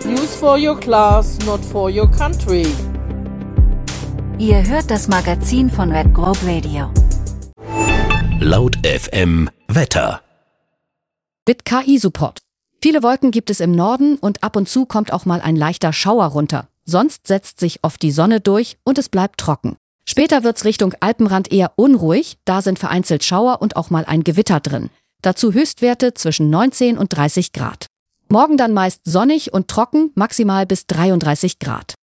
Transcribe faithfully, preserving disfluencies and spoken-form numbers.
News for your class, not for your country. Ihr hört das Magazin von Red Globe Radio. Laut F M Wetter. Mit K I-Support. Viele Wolken gibt es im Norden und ab und zu kommt auch mal ein leichter Schauer runter. Sonst setzt sich oft die Sonne durch und es bleibt trocken. Später wird's Richtung Alpenrand eher unruhig, da sind vereinzelt Schauer und auch mal ein Gewitter drin. Dazu Höchstwerte zwischen neunzehn und dreißig Grad. Morgen dann meist sonnig und trocken, maximal bis dreiunddreißig Grad.